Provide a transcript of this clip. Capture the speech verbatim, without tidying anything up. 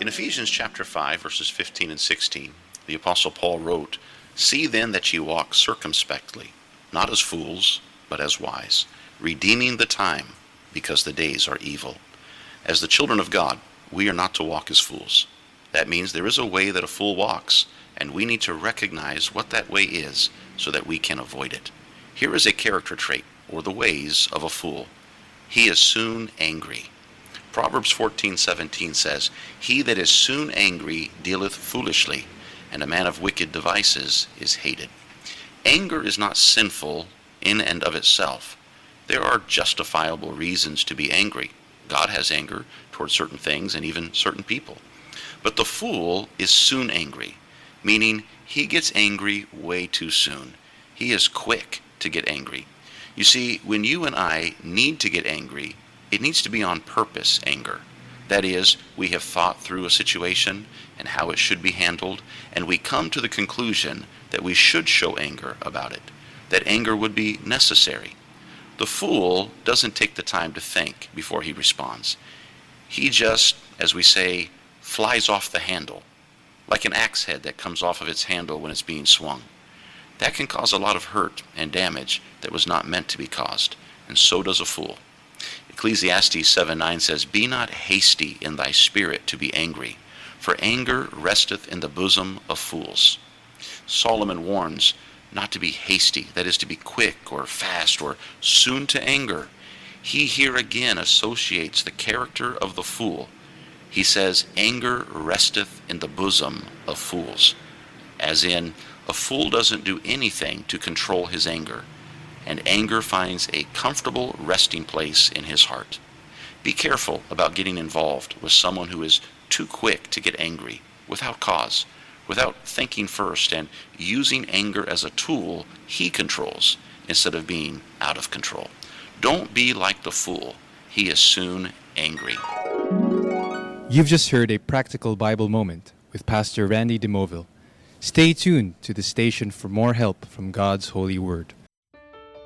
In Ephesians chapter five, verses fifteen and sixteen, the Apostle Paul wrote, "See then that ye walk circumspectly, not as fools, but as wise, redeeming the time, because the days are evil." As the children of God, we are not to walk as fools. That means there is a way that a fool walks, and we need to recognize what that way is so that we can avoid it. Here is a character trait, or the ways of a fool. He is soon angry. Proverbs fourteen seventeen says, "He that is soon angry dealeth foolishly, and a man of wicked devices is hated." Anger is not sinful in and of itself. There are justifiable reasons to be angry. God has anger toward certain things and even certain people. But the fool is soon angry, meaning he gets angry way too soon. He is quick to get angry. You see, when you and I need to get angry, it needs to be on purpose anger. That is, we have thought through a situation and how it should be handled, and we come to the conclusion that we should show anger about it, that anger would be necessary. The fool doesn't take the time to think before he responds. He just, as we say, flies off the handle, like an axe head that comes off of its handle when it's being swung. That can cause a lot of hurt and damage that was not meant to be caused, and so does a fool. Ecclesiastes seven nine says, "Be not hasty in thy spirit to be angry, for anger resteth in the bosom of fools." Solomon warns not to be hasty, that is to be quick or fast or soon to anger. He here again associates the character of the fool. He says, "Anger resteth in the bosom of fools," as in, a fool doesn't do anything to control his anger, and anger finds a comfortable resting place in his heart. Be careful about getting involved with someone who is too quick to get angry without cause, without thinking first and using anger as a tool he controls instead of being out of control. Don't be like the fool. He is soon angry. You've just heard a practical Bible moment with Pastor Randy DeMoville. Stay tuned to the station for more help from God's holy word.